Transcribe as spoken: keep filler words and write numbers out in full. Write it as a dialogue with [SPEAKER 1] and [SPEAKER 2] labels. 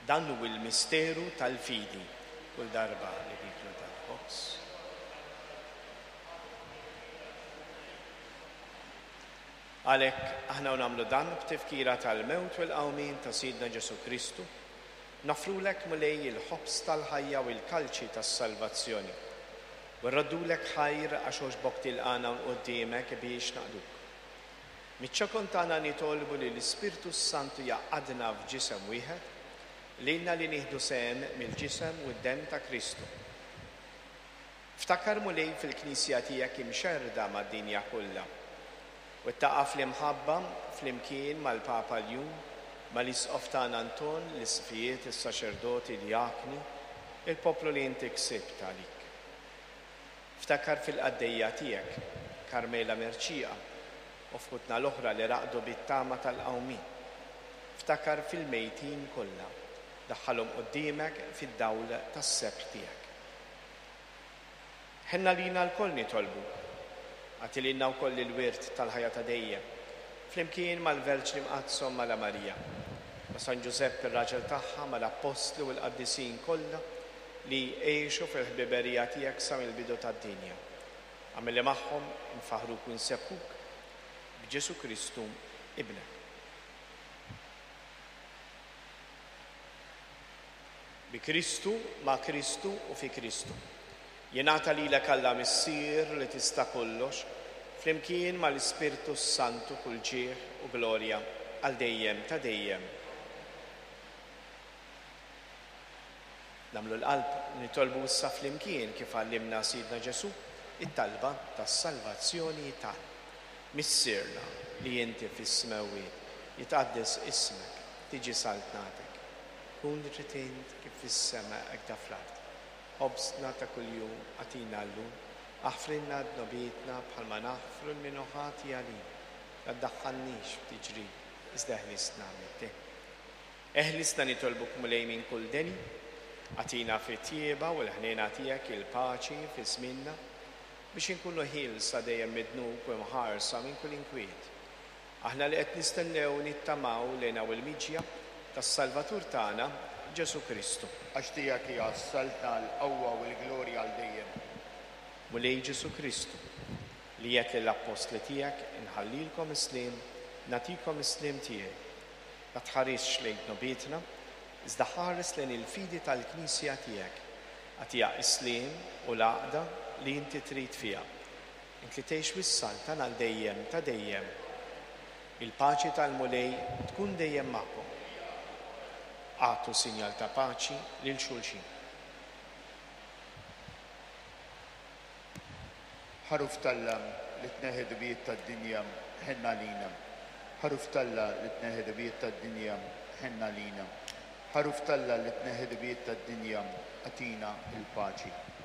[SPEAKER 1] Dan hu l-misteru tal-fidi. Kull darba li niklu tal-ħobbs. Għalhekk aħna nagħmlu dan b'tifkira tal-mewt u l-qawmin ta' Sidna Ġesu Kristu, nafrulek mulej il-ħobbs tal-ħajja u l-kalċi tas-salvazzjoni. U rraddulek ħajr għax oġbok tilqana qudiemek biex naqduk. Miċ-ċokon tagħna nitolbu li l-Ispirtu Santu jaqgħadna f'ġisem wieħed, lilna li nieħdu sehem mill-ġisem u d-demm ta' Kristu. Ftakar mulej fil-Knisja tiegħek imxerda mad-dinja kollha u ttaqa' fl-imħabba flimkien mal-Papa Ljum, mal-Isqof tagħna Anton, l-isfijiet, is-saċerdoti, diakni, il-poplu li inti ksibt għalik. Ftakar fil-qaddejja tiegħek, Karmela Merċija, u f'kutna l-oħra li raqdu bit-tama tal-qawmin. Ftakar fil-mejtin kollha, daħħalhom quddiemek fid-dawl tas-sebħ tiegħek. Ħenna lina l-koll nitolbu, għatililna wkoll il-wirt tal-ħajja ta' dejjem, flimkien mal-Verġ li mqazzhom mala Marija, ma' San Ġusepp ir-raġel tagħha mal-Apostli u l-Qaddisin kollha li għexu fil-ħbiberija tiegħek sa mill-bidu tad-dinja. Għamilli magħhom nfaħruk u nsebbħuk b'Ġesu Kristu ibnek. Bi Kristu, ma' Kristu u fi Kristu. Jingħata lilek Alla missier li tista' kollox, flimkien mal-Ispirtu Santu kull ġieħ u glorja għal dejjem ta' dejjem. Namlu l-qalb nitolbu issa flimkien kif għallimna Sidna Ġesu it-talba tas-salvazzjoni tagħna. Missierna li inti fis-smawiet jitqaddes ismek, tiġi saltnatek. Kun ritint kif fis-sema hekk ta' fl-ard. Ħobsna ta' kuljum għatina llum, aħfrinna d-nobietna bħalma naħfru l-minuħati għalin. La ddaħħalniex f'tiġri, iżda eħlisna mit-tih. Eħlisna nitolbuk mulej minn kull deni, għatina fit-tieba u l-ħnejna tiegħek il-paċi fi żmienna biex inkunu ħielsa dejjem midnuk u mħarsa minn kull inkwiet. Aħna li qed nistennew nittamaw lejn hawn il-miġja tas-Salvatur tagħna Ġesu Kristu.
[SPEAKER 2] Għax tiegħek hija s-salta l-qawwa u l-glorja għal dejjem.
[SPEAKER 1] Mulej Ġesu Kristu li jgħid lill-Apostli tiegħek inħallilkom isliem, nagħtikom isliem tiegħi. Ma tħarisx lejn nobietna, iżda ħares lejn il-fidi tal-Knisja tiegħek. Għatija isliem u l-għaqda li inti trid fiha. Inti tgħix wis-salta għal dejjem ta' dejjem. Il-paċi tal-mulej tkun dejjem magħkom. Għatu sinjal ta' paċi lil xulxin.
[SPEAKER 2] Ħaruf Talla li tneħħed biet tad-dinja ħenna lina. Ħaruf Talla li tneħħed biet tad-dinja ħenna lina. Ħaruf Talla li tneħħed biet tad-dinja għatina il-paċi.